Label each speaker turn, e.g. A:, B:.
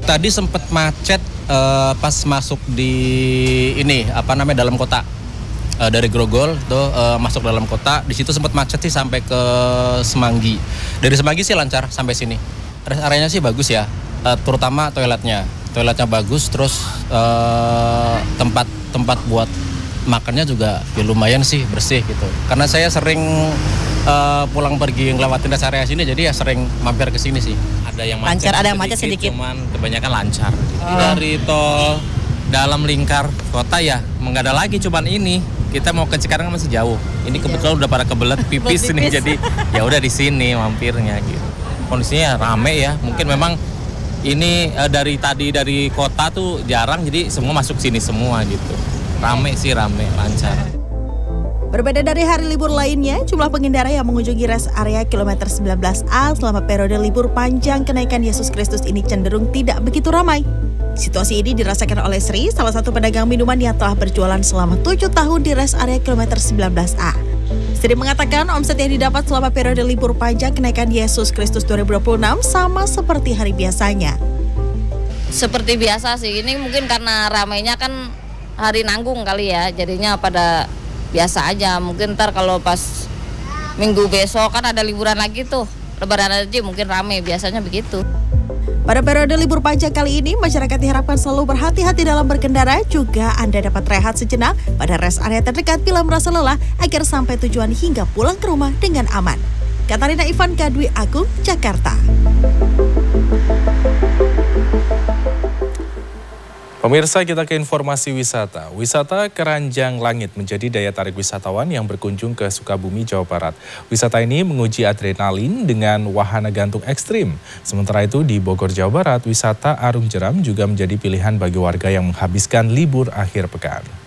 A: Tadi sempat macet pas masuk di dalam kota. Dari Grogol tuh masuk dalam kota, di situ sempat macet sih sampai ke Semanggi. Dari Semanggi sih lancar sampai sini. Rest areanya sih bagus ya, terutama toiletnya bagus, terus tempat buat makannya juga ya lumayan sih bersih gitu. Karena saya sering pulang pergi ngelewatin rest area sini, jadi ya sering mampir ke sini sih.
B: Ada yang macet,
C: lancar, ada yang macet sedikit.
B: Cuman kebanyakan lancar. Dari tol dalam lingkar kota ya nggak ada lagi, cuman ini. Kita mau ke Cikarang masih jauh. Ini kebetulan udah pada kebelet pipis nih, jadi ya udah di sini mampirnya gitu. Kondisinya rame ya. Mungkin memang ini dari kota tuh jarang, jadi semua masuk sini semua gitu. Rame, lancar.
C: Berbeda dari hari libur lainnya, jumlah pengendara yang mengunjungi rest area kilometer 19A selama periode libur panjang kenaikan Yesus Kristus ini cenderung tidak begitu ramai. Situasi ini dirasakan oleh Sri, salah satu pedagang minuman yang telah berjualan selama 7 tahun di rest area kilometer 19A. Sri mengatakan omset yang didapat selama periode libur panjang kenaikan Yesus Kristus 2026 sama seperti hari biasanya.
D: Seperti biasa sih, ini mungkin karena ramainya kan hari nanggung kali ya, jadinya pada biasa aja. Mungkin ntar kalau pas minggu besok kan ada liburan lagi tuh, lebaran aja mungkin rame, biasanya begitu.
C: Pada periode libur panjang kali ini, masyarakat diharapkan selalu berhati-hati dalam berkendara, juga Anda dapat rehat sejenak pada rest area terdekat bila merasa lelah agar sampai tujuan hingga pulang ke rumah dengan aman. Katarina Ivanka Dwi Agung, Jakarta.
E: Pemirsa, kita ke informasi wisata. Wisata Keranjang Langit menjadi daya tarik wisatawan yang berkunjung ke Sukabumi, Jawa Barat. Wisata ini menguji adrenalin dengan wahana gantung ekstrim. Sementara itu di Bogor, Jawa Barat, wisata Arung Jeram juga menjadi pilihan bagi warga yang menghabiskan libur akhir pekan.